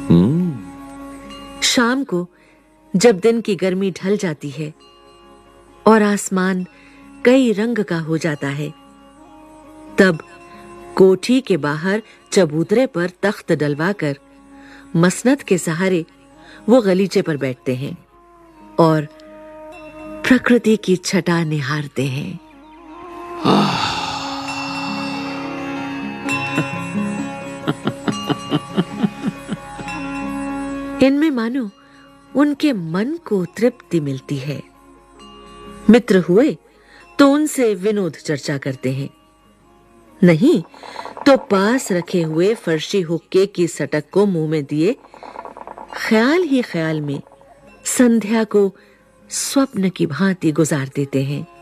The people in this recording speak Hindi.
शाम को जब दिन की गर्मी ढल जाती है और आसमान कई रंग का हो जाता है, तब कोठी के बाहर चबूतरे पर तख्त डलवाकर मसनद के सहारे वो गलीचे पर बैठते हैं और प्रकृति की छटा निहारते हैं। इनमें मानो उनके मन को तृप्ति मिलती है। मित्र हुए तो उनसे विनोद चर्चा करते हैं, नहीं तो पास रखे हुए फर्शी हुक्के की सटक को मुंह में दिए ख्याल ही ख्याल में संध्या को स्वप्न की भांति गुजार देते हैं।